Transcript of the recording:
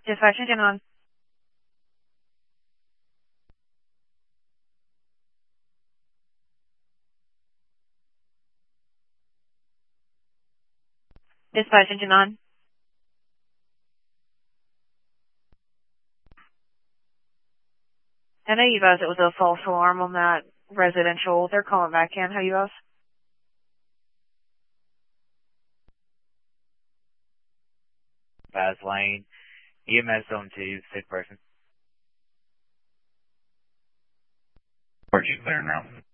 Dispatch engine on. Dispatch engine on. I know you guys, it was a false alarm on that residential. They're calling back in. How you guys? Baz Lane, EMS zone 2, sick person. Are you there now?